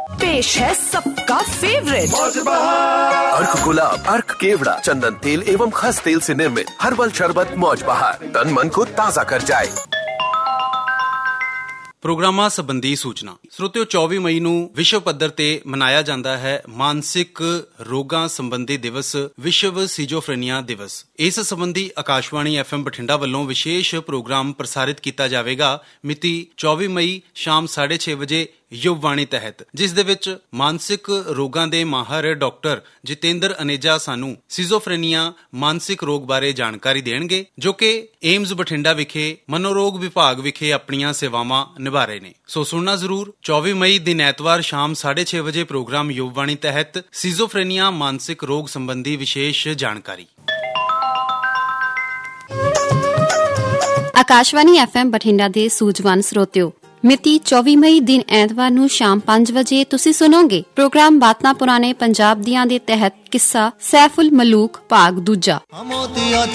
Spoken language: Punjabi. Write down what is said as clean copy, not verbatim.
पेश है सबका फेवरेट अर्क गुलाब, अर्क केवड़ा, चंदन तेल एवं खस तेल से निर्मित हर्बल शरबत मौज बहार, तन मन को ताजा कर जाए। ਪ੍ਰੋਗਰਾਮਾਂ ਸੰਬੰਧੀ ਸੂਚਨਾ। ਸਰੋਤਿਓ, 24 ਮਈ ਨੂੰ ਵਿਸ਼ਵ ਪੱਧਰ ਤੇ ਮਨਾਇਆ ਜਾਂਦਾ ਹੈ ਮਾਨਸਿਕ ਰੋਗਾਂ ਸੰਬੰਧੀ ਦਿਵਸ, ਵਿਸ਼ਵ ਸਿਜ਼ੋਫਰੇਨੀਆ ਦਿਵਸ। ਇਸ ਸੰਬੰਧੀ ਆਕਾਸ਼ਵਾਣੀ FM ਬਠਿੰਡਾ ਵੱਲੋਂ ਵਿਸ਼ੇਸ਼ ਪ੍ਰੋਗਰਾਮ ਪ੍ਰਸਾਰਿਤ ਕੀਤਾ ਜਾਵੇਗਾ ਮਿਤੀ 24 ਮਈ ਸ਼ਾਮ 6:30 ਵਜੇ ਯੁਵਵਾਣੀ ਤਹਿਤ, ਜਿਸ ਦੇ ਵਿੱਚ ਮਾਨਸਿਕ ਰੋਗਾਂ ਦੇ ਮਾਹਰ ਡਾਕਟਰ ਜਤਿੰਦਰ ਅਨੇਜਾ ਸਾਨੂੰ ਸਿਜ਼ੋਫਰੇਨੀਆ ਮਾਨਸਿਕ ਰੋਗ ਬਾਰੇ ਜਾਣਕਾਰੀ ਦੇਣਗੇ, ਜੋ ਕਿ ਏਮਜ਼ ਬਠਿੰਡਾ ਵਿਖੇ ਮਨੋਰੋਗ ਵਿਭਾਗ ਵਿਖੇ ਆਪਣੀਆਂ ਸੇਵਾਵਾਂ ਨਿਭਾ ਰਹੇ ਨੇ। ਸੋ ਸੁਣਨਾ ਜ਼ਰੂਰ। 24 ਮਈ ਦਿਨ ਐਤਵਾਰ ਸ਼ਾਮ 6:30 ਵਜੇ ਪ੍ਰੋਗਰਾਮ ਯੁਵਵਾਣੀ ਤਹਿਤ ਸਿਜ਼ੋਫਰੇਨੀਆ ਮਾਨਸਿਕ ਰੋਗ ਸੰਬੰਧੀ ਵਿਸ਼ੇਸ਼ ਜਾਣਕਾਰੀ। ਆਕਾਸ਼ਵਾਣੀ FM ਬਠਿੰਡਾ ਦੇ ਸੂਝਵਾਨ ਸਰੋਤਿਓ, ਮਿਤੀ 24 ਮਈ ਦਿਨ ਐਤਵਾਰ ਨੂੰ ਸ਼ਾਮ 5 ਵਜੇ ਤੁਸੀਂ ਸੁਣੋਗੇ ਪ੍ਰੋਗਰਾਮ ਬਾਤਾਂ ਪੁਰਾਣੇ ਪੰਜਾਬ ਦੀਆਂ ਦੇ ਤਹਿਤ ਕਿੱਸਾ ਸੈਫੁਲ ਮਲੂਕ ਭਾਗ ਦੂਜਾ।